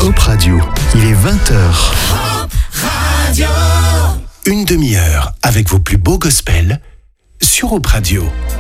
Hop Radio, il est 20h. Hop Radio. Une demi-heure avec vos plus beaux gospels sur Hop Radio.